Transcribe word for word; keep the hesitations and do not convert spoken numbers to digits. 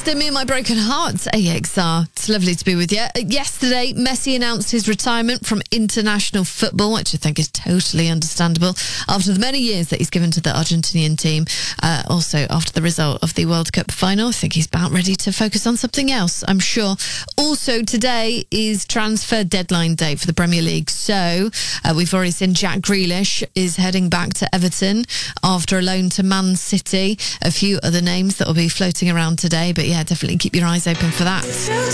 Still Me and My Broken Heart, A X R. It's lovely to be with you. Yesterday, Messi announced his retirement from international football, which I think is totally understandable, after the many years that he's given to the Argentinian team. Uh, also, after the result of the World Cup final, I think he's about ready to focus on something else, I'm sure. Also, today is transfer deadline day for the Premier League. So, uh, we've already seen Jack Grealish is heading back to Everton after a loan to Man City. A few other names that will be floating around today, but yeah, definitely keep your eyes open for that.